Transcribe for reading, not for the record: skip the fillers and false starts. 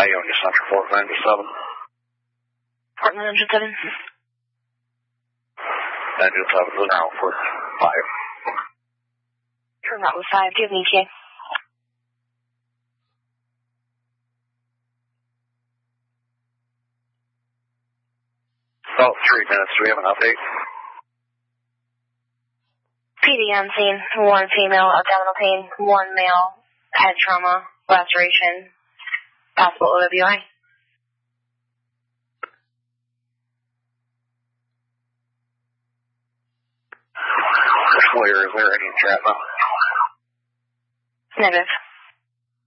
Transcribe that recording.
Ionia Central, Fort 97. Fort 97. 97 is now Fort 5. Turn out with 5. Do you have an ETA? About 3 minutes. Do we have an update? PD on scene. 1 female, abdominal pain. 1 male, head trauma, laceration, possible OWI. Where is there any entrapment? Negative.